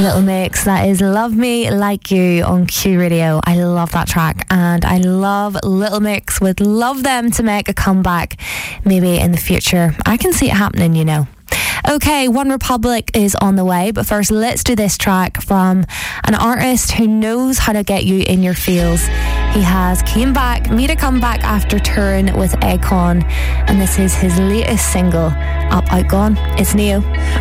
Little Mix, that is Love Me Like You on Q Radio. I love that track, and I love Little Mix. Would love them to make a comeback maybe in the future. I can see it happening, you know. Okay, One Republic is on the way, but first let's do this track from an artist who knows how to get you in your feels. He has made a comeback after touring with Akon, and this is his latest single, Up Out Gone. It's Neo